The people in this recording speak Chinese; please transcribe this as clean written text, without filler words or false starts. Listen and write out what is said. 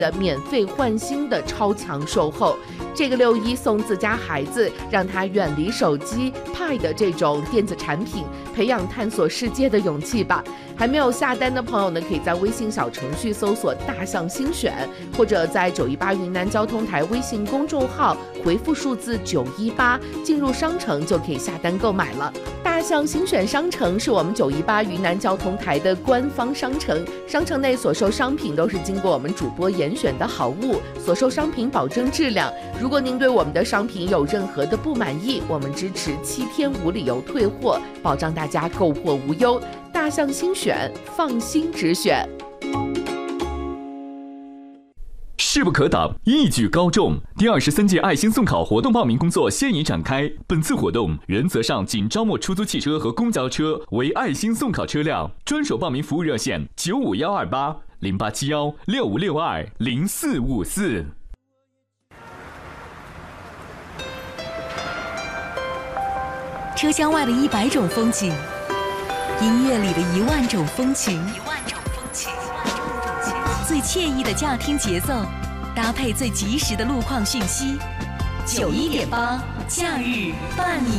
的免费换新的超强售后。这个6·1送自家孩子，让他远离手机、Pad 这种电子产品，培养探索世界的勇气吧。还没有下单的朋友呢，可以在微信小程序搜索大象新选，或者在918云南交通台微信公众号回复数字918，进入商城就可以下单购买了。大象新选商城是我们918云南交通台的官方商城，商城内所售商品都是经过我们主播严选的好物，所售商品保证质量。如果您对我们的商品有任何的不满意，我们支持7天无理由退货，保障大家购货无忧。大象新选，放心直选。 势不可挡，一举高中。第23届爱心送考活动报名工作现已展开。本次活动原则上仅招募出租汽车和公交车为爱心送考车辆，专属报名服务热线95128-0871-6562-0454。 车厢外的100种风景，音乐里的1万种风情，最惬意的驾听节奏，搭配最及时的路况讯息。91.8假日伴你